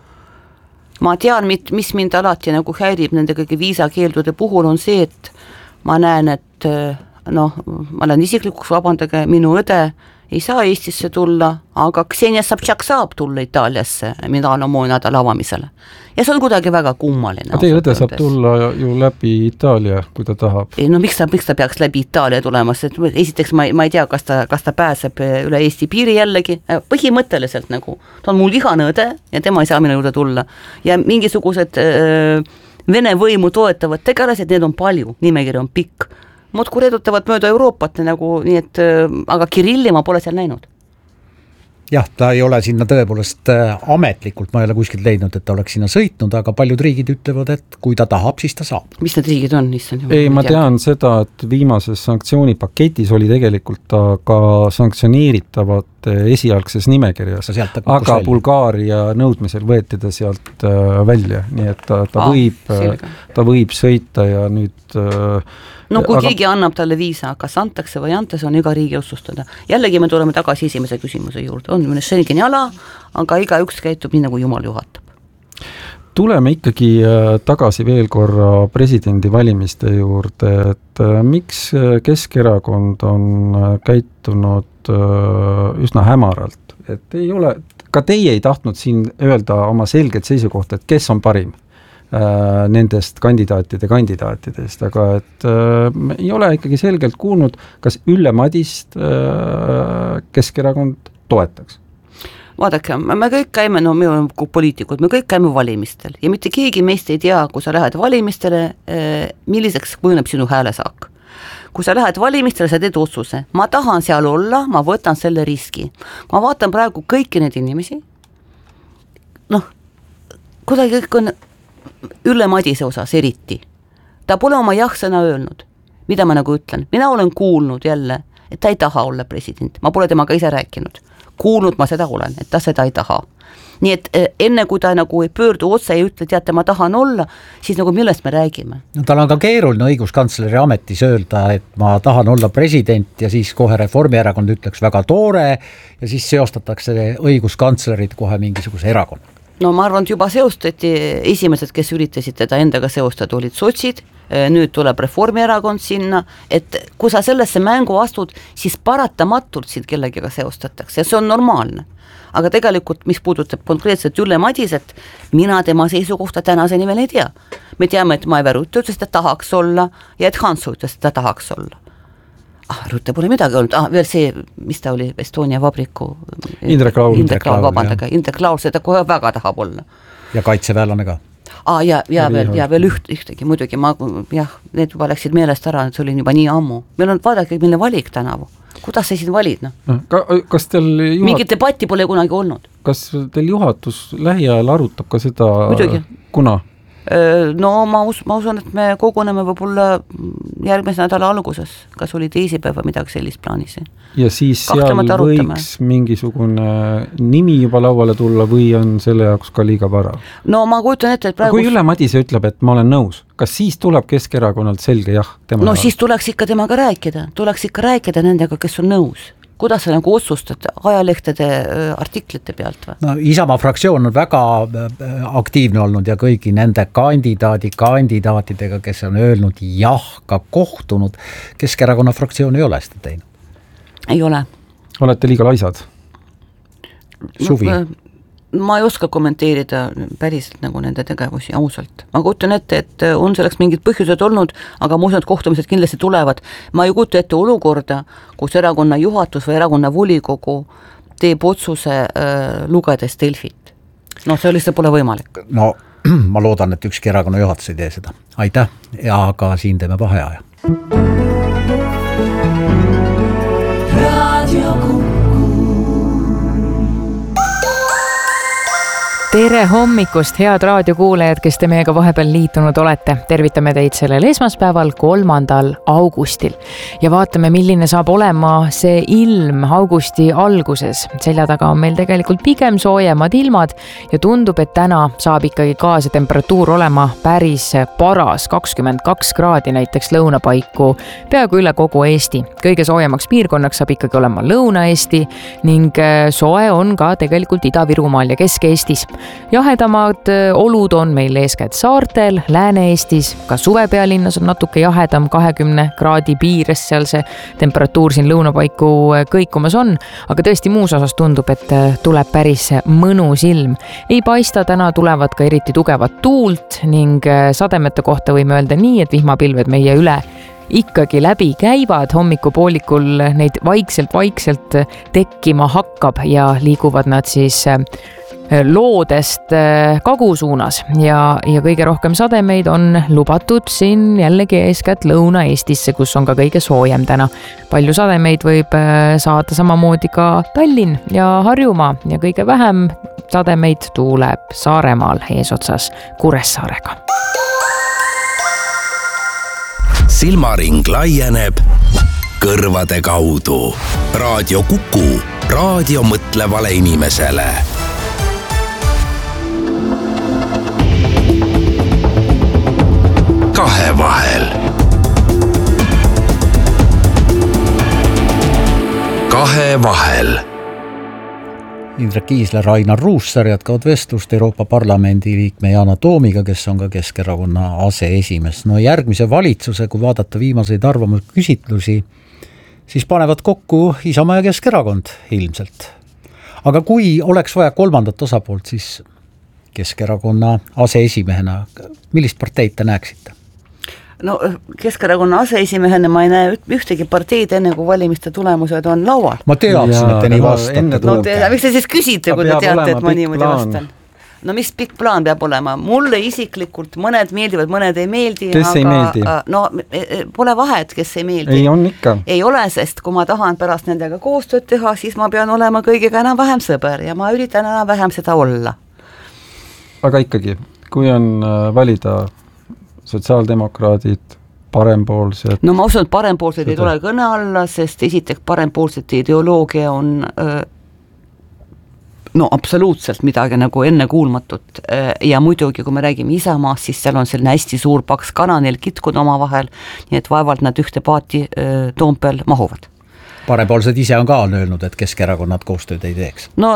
Ma tean, mis mind alati nagu häirib nende kõige viisakeeldude puhul on see, et ma näen, et ma olen isiklikuks, vabandage, minu õde ei saa Eestisse tulla, aga Ksenia Sobtšak saab tulla Itaaliasse Milano moonadal avamisele. Ja see on kuidagi väga kummaline. Teie õde saab tulla ju läbi Itaalia, kui ta tahab. Miks ta peaks läbi Itaalia tulema? Esiteks ma ei tea, kas ta pääseb üle Eesti piiri jällegi. Põhimõtteliselt nagu, ta on mul vihane õde ja tema ei saa minu juurde tulla. Ja mingisugused Vene võimu toetavad tegelased, need on palju, nimekiri on pikk. Muudku redutavad mööda Euroopat nagu, nii et, aga Kirilli ma pole seal näinud. Jah, ta ei ole sinna tõepoolest ametlikult, ma ei ole kuskilt leidnud, et ta oleks sinna sõitnud, aga paljud riigid ütlevad, et kui ta tahab, siis ta saab. Mis need riigid on? Ei, ma tean seda, et viimases sanktsioonipaketis oli tegelikult ta ka sanktsioneeritavad esialgses nimekirjas, aga Bulgaaria nõudmisel võeti ta sealt välja, nii et ta võib sõita ja nüüd kui keegi annab talle viisa, kas antakse või antes, on iga riigi otsustada. Jällegi me tuleme tagasi esimese küsimuse juurde. On mõne Schengeni ala, aga iga üks käitub nii, nagu Jumal juhatab. Tuleme ikkagi tagasi veel korra presidendi valimiste juurde, et miks Keskerakond on käitunud üsna hämaralt, et ei ole, ka teie ei tahtnud siin öelda oma selget seisukohta, et kes on parim nendest kandidaatidest, aga et ei ole ikkagi selgelt kuulnud, kas Ülle Madist Keskerakond toetaks? vaadake, me kõik käime, no me oleme poliitikud, me kõik käime valimistel ja mitte keegi meist ei tea, kui sa lähed valimistele, milliseks kujuneb sinu häälesaak. Kui sa lähed valimistele, sa teed otsuse, ma tahan seal olla, ma võtan selle riski. Ma vaatan praegu kõiki need inimesi, kuidagi kõik on Ülle Madise osas eriti. Ta pole oma jah-sõna öelnud, mida ma nagu ütlen. Mina olen kuulnud jälle, et ta ei taha olla president. Ma pole temaga ise rääkinud. Kuulnud ma seda olen, et ta seda ei taha. Nii et enne kui ta nagu ei pöördu otse ja ütle, teate, ma tahan olla, siis nagu millest me räägime? No, tal on ka keeruline õiguskantsleri ametis öelda, et ma tahan olla president ja siis kohe Reformierakond ütleks väga toore ja siis seostatakse õiguskantslerid kohe mingisuguse erakonna. No ma arvan, et juba seostati, esimesed, kes üritasid teda endaga seostada, olid sotsid, nüüd tuleb Reformierakond sinna, et kui sa sellesse mängu astud, siis paratamatult sind kellegiga seostatakse ja see on normaalne. Aga tegelikult, mis puudutab konkreetselt Ülle Madiset, mina tema seisukohta tänaseni veel ei tea. Me teame, et Maive Rutte ütles, et ta tahaks olla ja et Hansu ütles, et ta tahaks olla. Rutte pole midagi olnud, veel see, mis ta oli Estonia vabriku Indrek Laul, seda kohe väga tahab olla. Ja kaitseväelane ka. Ja veel ühtegi, muidugi need juba läksid meelest ära, et see oli juba nii ammu. Meil on vaadake, milline valik tänavu. Kuidas sa siin valid? Kas teil mingit debatti pole kunagi olnud? Kas teil juhatus lähiajal arutab ka seda, muidugi. Kuna? No ma usun, et me koguneme võib-olla järgmise nädala alguses, kas oli teisipäev või midagi sellist plaanis. Ja siis seal võiks mingisugune nimi juba lauale tulla või on selle jaoks ka liiga vara? No ma kujutan ette, et praegu... Kui Ülle Madise ütleb, et ma olen nõus, kas siis tuleb Keskerakonnalt selge jah? No siis tuleks ikka temaga rääkida nendega, kes on nõus. Kuidas sa nagu otsustad ajalehtede artiklite pealt või? No, Isamaa fraktsioon on väga aktiivne olnud ja kõigi nende kandidaatidega, kes on öelnud jah, ka kohtunud. Keskerakonna fraktsioon ei ole seda teinud. Ei ole. Olete liiga laisad? Suvi? Ma ei oska kommenteerida päriselt nagu nende tegevusi ausalt. Ma kujutan ette, et on selleks mingid põhjused olnud, aga ma usun, et kohtumised kindlasti tulevad. Ma ei kujuta ette olukorda, kus erakonna juhatus või erakonna volikogu teeb otsuse lugedes Delfit. No see lihtsalt pole võimalik. No ma loodan, et ükski erakonna juhatus ei tee seda. Aitäh ja ka siin teeme vaheaja. Tere hommikust, head raadiokuulajad, kes te meiega vahepeal liitunud olete. Tervitame teid sellel esmaspäeval 3. augustil ja vaatame, milline saab olema see ilm augusti alguses. Selja taga on meil tegelikult pigem soojemad ilmad ja tundub, et täna saab ikkagi ka see temperatuur olema päris paras, 22 kraadi näiteks lõunapaiku peaaegu üle kogu Eesti. Kõige soojemaks piirkonnaks saab ikkagi olema Lõuna-Eesti ning soe on ka tegelikult Ida-Virumaal ja Kesk-Eestis. Jahedamad olud on meil eeskätt saartel, Lääne-Eestis, ka suvepealinnas on natuke jahedam, 20 kraadi piires seal see temperatuur siin lõunapaiku kõikumas on, aga tõesti muus osas tundub, et tuleb päris mõnus ilm. Ei paista, täna tulevad ka eriti tugevat tuult ning sademete kohta võime öelda nii, et vihmapilved meie üle ikkagi läbi käivad, hommikupoolikul neid vaikselt tekkima hakkab ja liiguvad nad siis loodest kagusuunas ja kõige rohkem sademeid on lubatud siin jällegi eeskätt Lõuna-Eestisse, kus on ka kõige soojem täna. Palju sademeid võib saada samamoodi ka Tallinn ja Harjumaa ja kõige vähem sademeid tuleb Saaremaal eesotsas Kuressaarega. Silmaring laieneb kõrvade kaudu. Raadio Kuku, raadio mõtlevale inimesele. Kahevahel. Kahevahel. Indrek Kiisler, Ainar Ruussaar jätkavad vestlust Euroopa Parlamendi liikme Yana Toomiga, kes on ka Keskerakonna aseesimees. No järgmise valitsuse, kui vaadata viimaseid arvamusküsitlusi, siis panevad kokku Isamaa ja Keskerakond ilmselt. Aga kui oleks vaja kolmandat osapoolt, siis Keskerakonna aseesimehena, millist parteid te näeksite? no Keskerakonna aseesimehena ma ei näe ühtegi parteid enne, kui valimiste tulemused on laual. Ma teadsin, et te nii vastate. No miks te siis küsite, kui te teate, et ma niimoodi vastan? No mis pikk plaan peab olema? Mulle isiklikult mõned meeldivad, mõned ei meeldi. Kes ei meeldi? No pole vahet, kes ei meeldi. Ei on ikka. Ei ole, sest kui ma tahan pärast nendega koostööd teha, siis ma pean olema kõigega enam-vähem sõber ja ma üritan enam-vähem seda olla. Aga ikkagi, kui on valida sotsiaaldemokraadid, parempoolsed... No ma usun, et parempoolsed ei tule kõne alla, sest esiteks parempoolsete ideoloogia on... no absoluutselt midagi nagu ennekuulmatut ja muidugi, kui me räägime Isamaast, siis seal on selline hästi suur paks kana neil kitkud oma vahel, nii et vaevalt nad ühte paati Toompeel mahuvad. Parempoolsed ise on ka öelnud, et Keskerakonnad koostööd ei teeks. No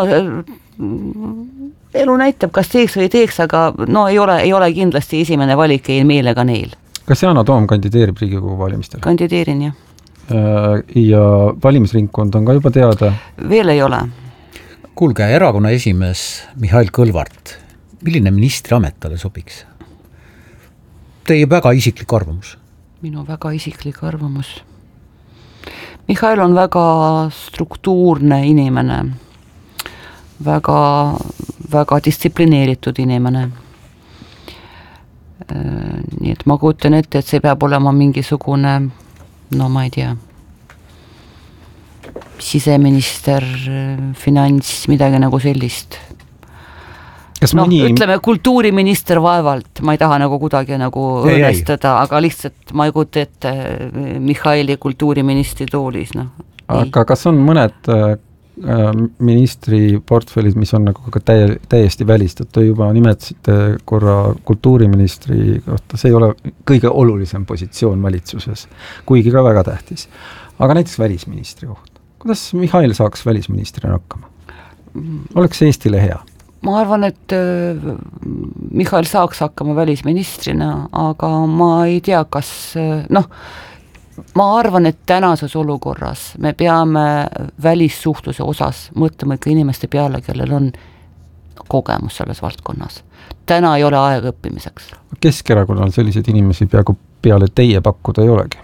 elu näitab, kas teeks või ei teeks, aga no ei ole kindlasti esimene valik ei meil ega neil. Kas Yana Toom kandideerib Riigikogu valimistel? Kandideerin, jah. Ja valimisringkond on ka juba teada? Veel ei ole. Kuulge, erakonna esimees Mihhail Kõlvart, milline ministriamet talle sobiks? Teie väga isiklik arvamus? Minu väga isiklik arvamus. Mihhail on väga struktuurne inimene, väga distsiplineeritud inimene. Nii et ma kujutan ette, et see peab olema mingisugune, no ma ei tea, siseminister, finants, midagi nagu sellist. Ütleme kultuuriminister vaevalt, ma ei taha nagu kuidagi nagu õõnestada, aga lihtsalt ma ei kujuta ette Mihhaili kultuuriministri toolis. Aga kas on mõned ministri portfellid, mis on nagu ka täiesti välistatud, juba nimetasite korra kultuuriministri kohta, see ei ole kõige olulisem positsioon valitsuses, kuigi ka väga tähtis. Aga näiteks välisministri kohta. Kuidas Mihhail saaks välisministrina hakkama? Oleks Eestile hea? Ma arvan, et Mihhail saaks hakkama välisministrina, aga ma ei tea, kas ma arvan, et tänases olukorras me peame välissuhtluse osas mõtlema ikka inimeste peale, kellel on kogemus selles valdkonnas. Täna ei ole aeg õppimiseks. Keskerakonnal selliseid inimesi peaaegu peale teie pakkuda ei olegi?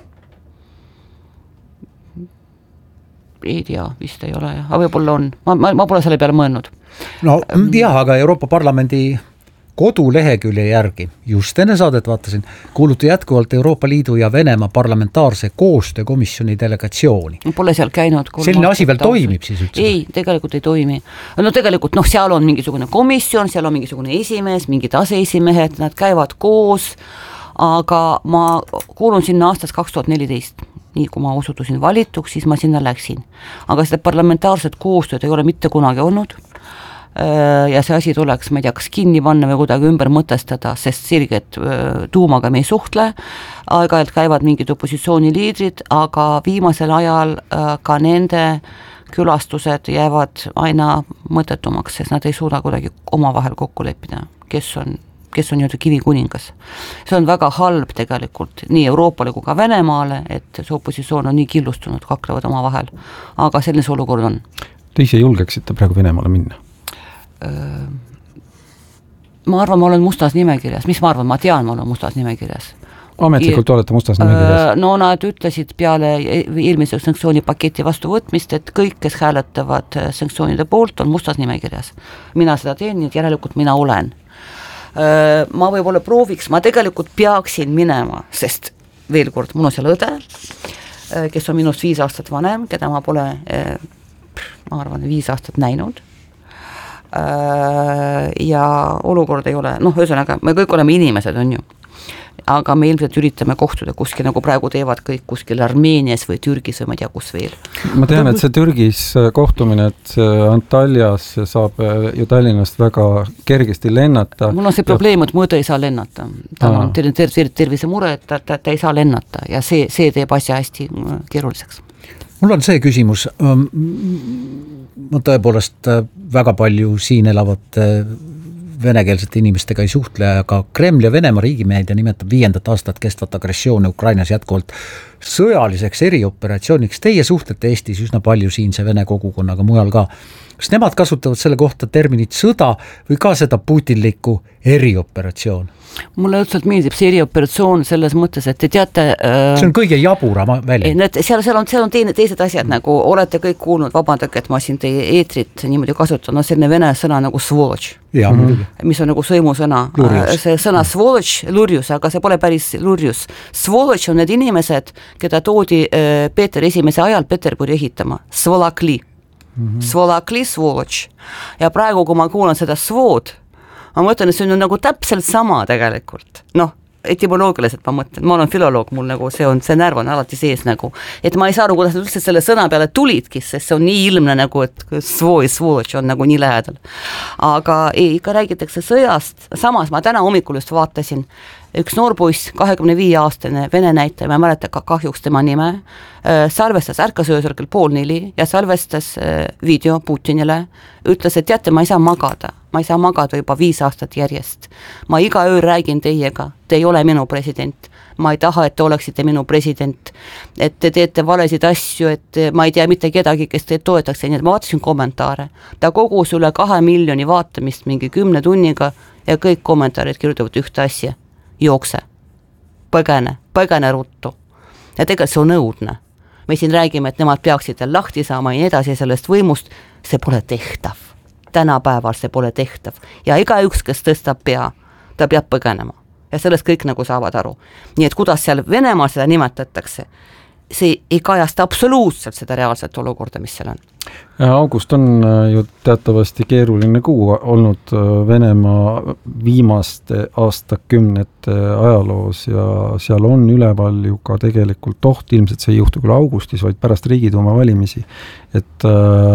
Ei tea, vist ei ole, aga võib-olla on. Ma pole selle peale mõelnud. No jah, aga Euroopa Parlamendi kodulehekülje järgi, just enne saadet vaatasin, kuuluti jätkuvalt Euroopa Liidu ja Venemaa parlamentaarse koostöökomisjoni delegatsiooni. Pole seal käinud. Selline asi veel toimib siis üldse? Ei, tegelikult ei toimi. No tegelikult, seal on mingisugune komisjon, seal on mingisugune esimees, mingid aseesimehed, nad käivad koos, aga ma kuulun sinna aastast 2014. Nii kui ma osutusin valituks, siis ma sinna läksin. Aga seda parlamentaarset koostööd ei ole mitte kunagi olnud ja see asi tuleks, ma ei tea, kas kinni panna või kuidagi ümber mõtestada, sest selge, et tuumaga me ei suhtle, aeg-ajalt käivad mingid opositsiooniliidrid, aga viimasel ajal ka nende külastused jäävad aina mõttetumaks, sest nad ei suuda kuidagi omavahel kokku leppida, kes on nii-öelda kivikuningas. See on väga halb tegelikult nii Euroopale kui ka Venemaale, et see opositsioon on nii killustunud, kaklevad oma vahel. Aga selline see olukord on. Te ise julgeksite praegu Venemaale minna? Ma arvan, ma olen mustas nimekirjas. Mis ma arvan? Ma tean, ma olen mustas nimekirjas. Ametlikult olete mustas nimekirjas? No nad ütlesid peale eelmise sanktsioonipaketi vastuvõtmist, et kõik, kes hääletavad sanktsioonide poolt, on mustas nimekirjas. Mina seda teen, nii et järelikult mina olen. Ma võib-olla prooviks, ma tegelikult peaksin minema, sest veel kord, mul on seal õde, kes on minust 5 aastat vanem, keda ma pole, ma arvan, 5 aastat näinud. Ja olukord ei ole, ühesõnaga, me kõik oleme inimesed, on ju. Aga me ilmselt üritame kohtuda kuskil, nagu praegu teevad kõik kuskil Armeenias või Türgis või ma ei tea, kus veel. Ma tean, et see Türgis kohtumine, et Antaljas saab ju Tallinnast väga kergesti lennata. Mul on see probleem, et mu õde ei saa lennata. Tal on tervise mure, et ta ei saa lennata ja see teeb asja hästi keeruliseks. Mul on see küsimus, ma tõepoolest väga palju siin elavate venekeelsete inimestega ei suhtle, aga Kreml ja Venemaa riigimeedia nimetab 5. aastat kestvat agressiooni Ukrainas jätkuvalt sõjaliseks erioperatsiooniks. Teie suhtlete Eestis üsna palju siinse vene kogukonnaga mujal ka. Kas nemad kasutavad selle kohta terminit sõda või ka seda putinlikku erioperatsioon? Mulle õudselt meeldib see erioperatsioon selles mõttes, et te teate see on kõige jabura välja. Seal on teised asjad, nagu olete kõik kuulnud, vabandage, et ma siin teie eetrit niimoodi kasutan, selline vene sõna nagu svoloč, mis on nagu sõimusõna. See sõna svoloč, lurjus, aga see pole päris lurjus. Svoloč on need inimesed, keda toodi Peeter esimese ajal Peterburi ehitama, svolakli. Svolakli, svoloč. Ja praegu, kui ma kuulan seda svood, ma mõtlen, et see on nagu täpselt sama tegelikult. Etymoloogiliselt ma mõtlen, ma olen filoloog, mul nagu see närv on alati sees nagu, et ma ei saa aru, kuidas üldse selle sõna peale tulidki, sest see on nii ilmne nagu, et svoloč on nagu nii lähedal. Aga ikka räägitakse sõjast, samas ma täna hommikul just vaatasin, üks noorpoiss, 25-aastane vene näitaja, ma mäleta kahjuks tema nime, salvestas ärkas öösel kell 3:30 ja salvestas video Putinile, ütles, et teate, ma ei saa magada juba 5 aastat järjest. Ma iga öö räägin teiega, te ei ole minu president, ma ei taha, et te oleksite minu president, et te teete valesid asju, et ma ei tea mitte kedagi, kes teid toetaks, nii et ma vaatasin kommentaare. Ta kogus üle 2 miljoni vaatamist mingi 10 tunniga ja kõik kommentaarid kirjutavad ühte asja. Jookse, põgene ruttu. Ja tegelikult see on õudne. Me siin räägime, et nemad peaksid lahti saama ja edasi sellest võimust, see pole tehtav. Tänapäeval see pole tehtav. Ja iga üks, kes tõstab pea, ta peab põgenema. Ja sellest kõik nagu saavad aru. Nii et kuidas seal Venemaal seda nimetatakse, see ei kajasta absoluutselt seda reaalset olukorda, mis seal on. August on ju teatavasti keeruline kuu olnud Venemaa viimaste aastakümnete ajaloos ja seal on üleval ju ka tegelikult oht, ilmselt see ei juhtu küll augustis, vaid pärast Riigiduuma valimisi, et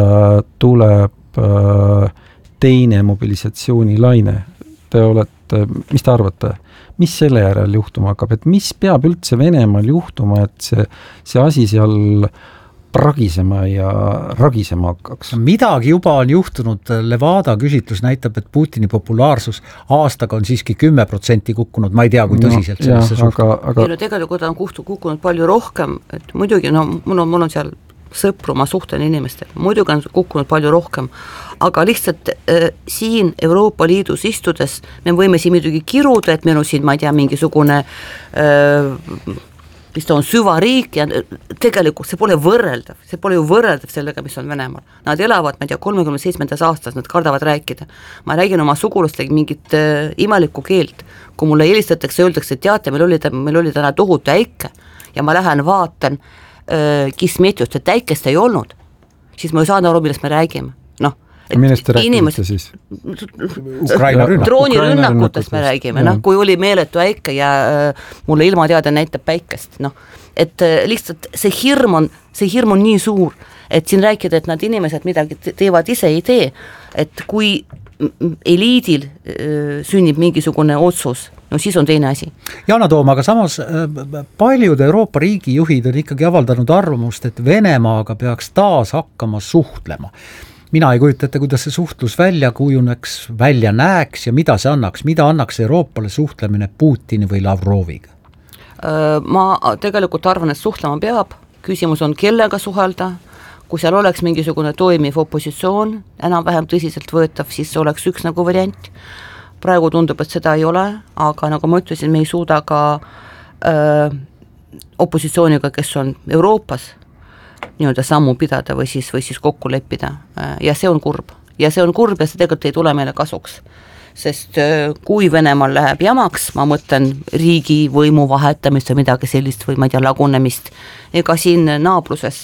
tuleb teine mobilisatsioonilaine. Te olete, mis te arvate, mis selle järel juhtuma hakkab, et mis peab üldse Venemaal juhtuma, et see asi seal pragisema ja ragisema hakkaks? Midagi juba on juhtunud, Levada küsitlus näitab, et Putini populaarsus aastaga on siiski 10% kukkunud, ma ei tea, kui tõsiselt sellesse suhtub. Aga tegelikult on kukkunud palju rohkem, et muidugi, mul on seal sõpru, ma suhtlen inimestega, muidugi on kukkunud palju rohkem, aga lihtsalt siin Euroopa Liidus istudes me võime siin muidugi kiruda, et meil on siin, ma ei tea, mingisugune mis ta on süvariik ja tegelikult see pole ju võrreldav sellega, mis on Venemaal. Nad elavad, ma ei tea, 37. aastas, nad kardavad rääkida. Ma räägin oma sugulastega mingit imelikku keelt. Kui mulle helistatakse, öeldakse, et teate, meil oli täna tohutu äike ja ma lähen vaatan kismetjust, et äikest ei olnud, siis ma ei saa aru, millest me räägime. Millest te räägite siis? Droonirünnakutest me räägime, kui oli meeletu äike ja mulle ilmateade näitab päikest, et lihtsalt see hirm on nii suur, et siin rääkida, et nad inimesed midagi teevad ise ei tee, et kui eliidil sünnib mingisugune otsus, siis on teine asi. Jana Toom, aga samas paljud Euroopa riigijuhid on ikkagi avaldanud arvamust, et Venemaaga peaks taas hakkama suhtlema. Mina ei kujuta ette, kuidas see suhtlus välja kujuneks, välja näeks ja mida see annaks Euroopale suhtlemine Putini või Lavroviga? Ma tegelikult arvan, et suhtlema peab, küsimus on kellega suhelda, kui seal oleks mingisugune toimiv opositsioon, enam-vähem tõsiselt võetav, siis see oleks üks nagu variant. Praegu tundub, et seda ei ole, aga nagu ma ütlesin, me ei suuda ka opositsiooniga, kes on Euroopas, nii-öelda sammu pidada või siis kokku leppida ja see on kurb ja see tegelikult ei tule meile kasuks, sest kui Venemaal läheb jamaks, ma mõtlen riigi võimu vahetamist või midagi sellist või ma ei tea, lagunemist, ega siin naabruses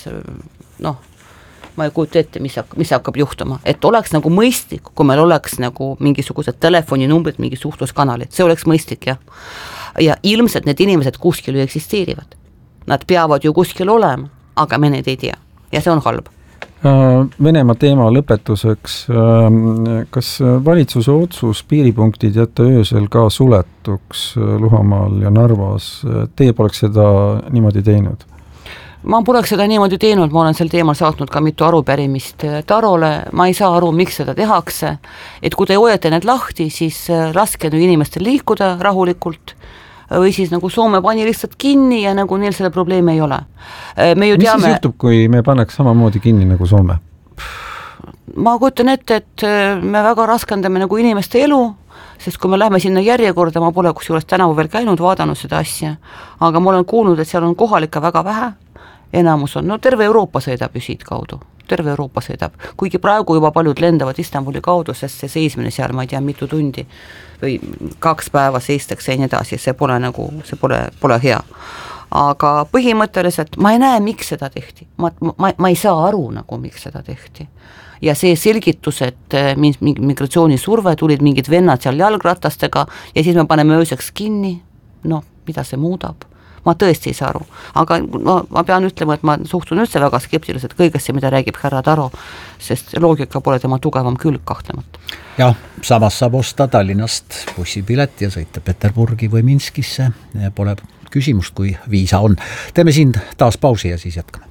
ma ei kujuta ette, mis hakkab juhtuma, et oleks nagu mõistlik, kui meil oleks nagu mingisugused telefoninumbrid, mingi suhtluskanalid, see oleks mõistlik ja ilmselt need inimesed kuskil ju eksisteerivad, nad peavad ju kuskil olema, aga me need ei tea ja see on halb. Venemaa teema lõpetuseks, kas valitsuse otsus piiripunktid jätta öösel ka suletuks Luhamaal ja Narvas, teie poleks seda niimoodi teinud? ma poleks seda niimoodi teinud, ma olen sel teemal saatnud ka mitu arupärimist Tarole, ma ei saa aru, miks seda tehakse, et kui te hoiate need lahti, siis laske inimestel liikuda rahulikult, või siis nagu Soome pani lihtsalt kinni ja nagu neil selle probleemi ei ole. Me ju mis teame, siis juhtub, kui me paneks samamoodi kinni nagu Soome? ma kujutan ette, et me väga raskendame nagu inimeste elu, sest kui me lähme sinna järjekorda, ma pole kusjuures tänavu veel käinud, vaadanud seda asja, aga ma olen kuulnud, et seal on kohalikke väga vähe, enamus on, no terve Euroopa sõidab ju siit kaudu, terve Euroopa sõidab, kuigi praegu juba paljud lendavad Istanbuli kaudu, sest see seismine seal, ma ei tea, mitu tundi või 2 päeva seistakse ja nii edasi, see pole nagu, see pole hea. Aga põhimõtteliselt ma ei näe, miks seda tehti, ma ei saa aru nagu, miks seda tehti. Ja see selgitus, et migratsioonisurve tulid mingid vennad seal jalgratastega ja siis me paneme ööseks kinni, no mida see muudab? Ma tõesti ei saa aru, aga ma pean ütlema, et ma suhtun üldse väga skeptiliselt kõigesse, mida räägib härra Taro, sest loogika pole tema tugevam külg kahtlemata. Jah, samas saab osta Tallinnast bussipilet ja sõita Peterburgi või Minskisse, pole küsimust, kui viisa on. Teeme siin taas pausi ja siis jätkame.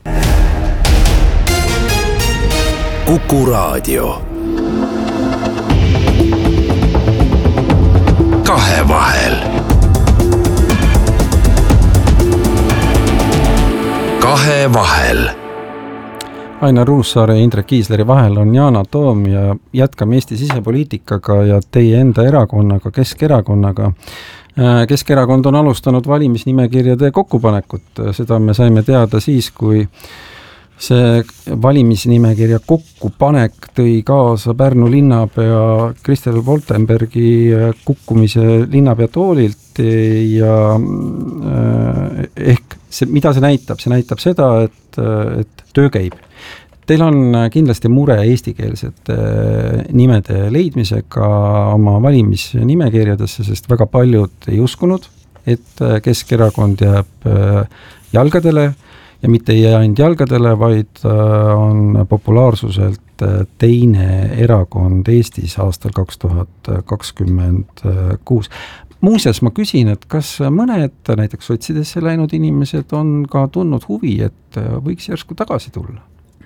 Kuku Raadio. Kahevahel. Kahevahel. Ainar Ruussaare ja Indrek Kiisleri vahel on Yana Toom ja jätkame Eesti sisepoliitikaga ja teie enda erakonnaga, Keskerakonnaga. Keskerakond on alustanud valimisnimekirjade kokkupanekut, seda me saime teada siis, kui see valimisnimekirja kokkupanek tõi kaasa Pärnu linnapea Kristel Woltenbergi kukkumise linnapea toolilt ja ehk mida see näitab? See näitab seda, et töö käib. Teil on kindlasti mure eestikeelsete nimede leidmisega oma valimisnimekirjadesse, sest väga paljud ei uskunud, et Keskerakond jääb jalgadele ja mitte ei jää ainult jalgadele, vaid on populaarsuselt teine erakond Eestis aastal 2026. Muuseas, ma küsin, et kas mõned näiteks sotsidesse läinud inimesed on ka tundnud huvi, et võiks järsku tagasi tulla?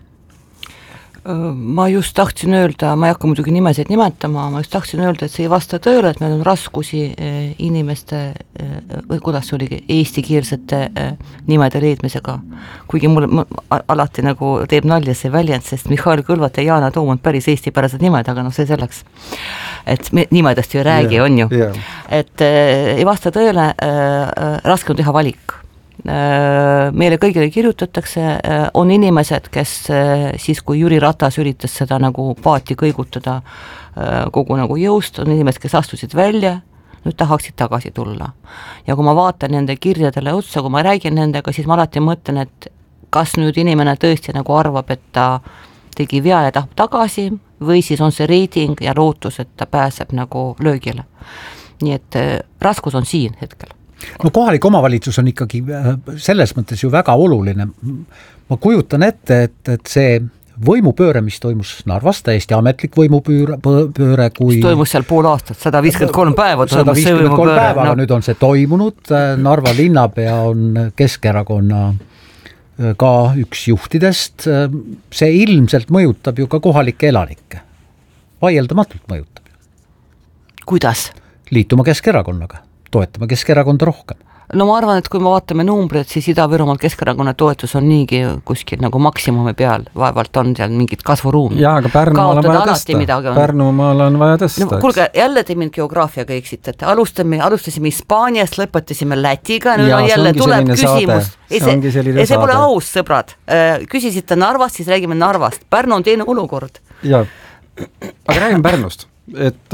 Ma just tahtsin öelda, ma ei hakka muidugi nimesid nimetama, ma just tahtsin öelda, et see ei vasta tõele, et meil on raskusi inimeste, või kuidas see oligi, eestikeelsete nimede leidmisega. Kuigi mul alati nagu teeb nalja see väljend, sest Mihhail Kõlvat ja Yana Toom on päris eestipärased nimed, aga see selleks. Et me nimedest ju räägi, on ju. Et ei vasta tõele, raske on teha valik. Meile kõigile kirjutatakse, on inimesed, kes siis, kui Jüri Ratas üritas seda nagu paati kõigutada kogu nagu jõust, on inimesed, kes astusid välja, nüüd tahaksid tagasi tulla. Ja kui ma vaatan nende kirjadele otsa, kui ma räägin nendega, siis ma alati mõtlen, et kas nüüd inimene tõesti nagu arvab, et ta tegi vea ja tahab tagasi, või siis on see reiting ja lootus, et ta pääseb nagu löögile. Nii et raskus on siin hetkel. No kohalik omavalitsus on ikkagi selles mõttes ju väga oluline. Ma kujutan ette, et see võimupööre, mis toimus Narvas, täiesti ametlik võimupööre, kui mis toimus seal pool aastat, 153 päeva 153 päeva, aga nüüd on see toimunud. Narva linnapea on Keskerakonna ka üks juhtidest. See ilmselt mõjutab ju ka kohalikke elanikke. Vaieldamatult mõjutab. Kuidas? Liituma Keskerakonnaga. Toetame Keskerakonda rohkem. No ma arvan, et kui me vaatame numbreid, siis Ida-Virumaal Keskerakonna toetus on niigi kuskil nagu maksimumi peal, vaevalt on seal mingit kasvuruumi. Jaa, aga Pärnumaal on vaja tõsta. Pärnumaal on vaja tõsta. No, kuulge, jälle te mind geograafiaga eksitate. Alustasime Hispaaniast, lõpetasime Lätiga, nüüd on jälle tuleb küsimus. See pole aus, sõbrad. Küsisite Narvast, siis räägime Narvast. Pärnu on teine olukord. Jaa, aga räägime Pärnust. Et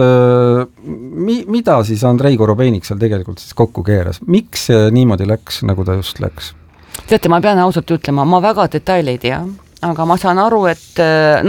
mida siis Andrei Korobeinik seal tegelikult siis kokku keeras? Miks see niimoodi läks, nagu ta just läks? Teate, ma pean ausalt ütlema, ma väga detaile ei tea, aga ma saan aru, et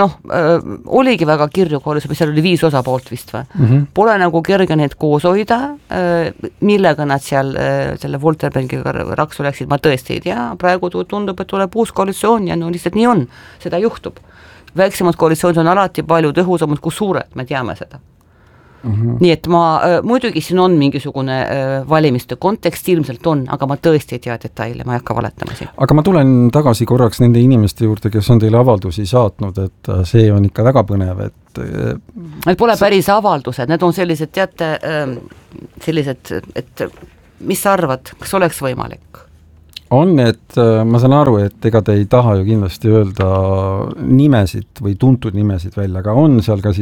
oligi väga kirju koolus, seal oli 5 osapoolt vist või? Pole nagu kerge neid koos hoida, millega nad seal selle Wolterbergiga raksu läksid, ma tõesti ei tea, praegu tundub, et tuleb uus koalitsioon ja no lihtsalt nii on, seda juhtub. Väiksemad koalitsioonid on alati palju tõhusamad kui suured, me teame seda. Nii et ma, muidugi siin on mingisugune valimiste kontekst, ilmselt on, aga ma tõesti ei tea detaile, ma ei hakka valetama siin. Aga ma tulen tagasi korraks nende inimeste juurde, kes on teile avaldusi saatnud, et see on ikka väga põnev, et need pole päris avaldused, need on sellised, teate, sellised, et mis sa arvad, kas oleks võimalik? On, et ma saan aru, et ega te ei taha ju kindlasti öelda nimesid või tuntud nimesid välja, aga on seal ka siis